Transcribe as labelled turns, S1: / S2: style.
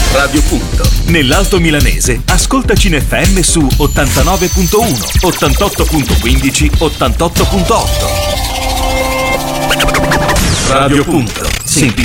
S1: Radio Punto. Nell'Alto Milanese, ascoltaci in FM su 89.1, 88.15, 88.8. Radio Punto. Senti